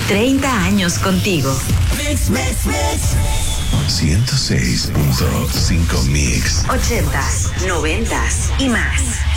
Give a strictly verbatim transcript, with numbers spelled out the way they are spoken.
treinta años contigo. Mix, mix, mix. ciento seis punto cinco Mix. ochentas, noventas y más.